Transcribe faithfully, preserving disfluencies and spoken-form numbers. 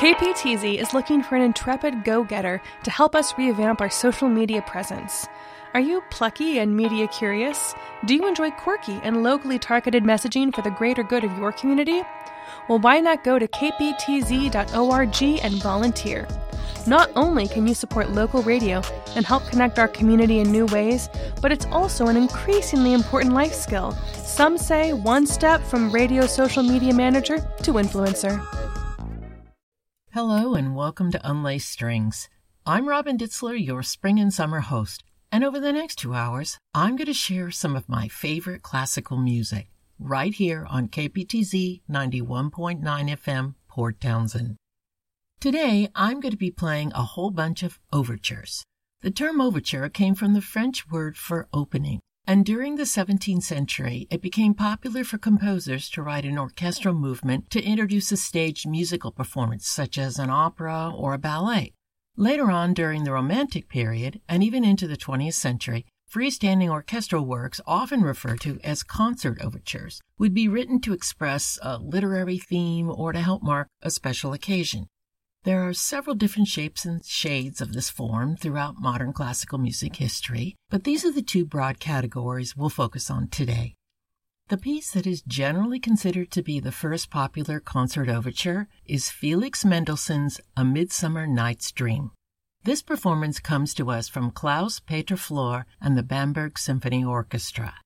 K P T Z is looking for an intrepid go-getter to help us revamp our social media presence. Are you plucky and media curious? Do you enjoy quirky and locally targeted messaging for the greater good of your community? Well, why not go to k p t z dot org and volunteer? Not only can you support local radio and help connect our community in new ways, but it's also an increasingly important life skill. Some say one step from radio social media manager to influencer. Hello and welcome to Unlaced Strings. I'm Robin Ditzler, your spring and summer host, and over the next two hours, I'm going to share some of my favorite classical music right here on K P T Z ninety-one point nine F M, Port Townsend. Today, I'm going to be playing a whole bunch of overtures. The term overture came from the French word for opening, and during the seventeenth century, it became popular for composers to write an orchestral movement to introduce a staged musical performance, such as an opera or a ballet. Later on, during the Romantic period, and even into the twentieth century, freestanding orchestral works, often referred to as concert overtures, would be written to express a literary theme or to help mark a special occasion. There are several different shapes and shades of this form throughout modern classical music history, but these are the two broad categories we'll focus on today. The piece that is generally considered to be the first popular concert overture is Felix Mendelssohn's A Midsummer Night's Dream. This performance comes to us from Klaus Peter Flor and the Bamberg Symphony Orchestra.